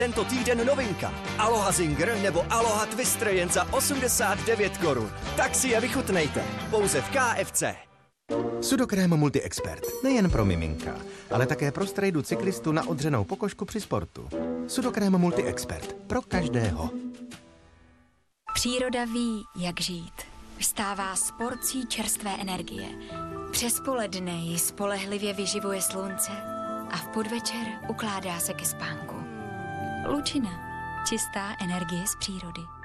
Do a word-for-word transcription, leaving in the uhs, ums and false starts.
Tento týden novinka. Aloha Zinger nebo Aloha Twister jen za osmdesát devět korun. Tak si je vychutnejte. Pouze v K F C. Sudokrém Multi-Expert. Nejen pro miminka, ale také pro strejdu cyklistu na odřenou pokožku při sportu. Sudokrém Multi-Expert. Pro každého. Příroda ví, jak žít. Vstává s porcí čerstvé energie. Přes poledne ji spolehlivě vyživuje slunce a v podvečer ukládá se ke spánku. Lučina. Čistá energie z přírody.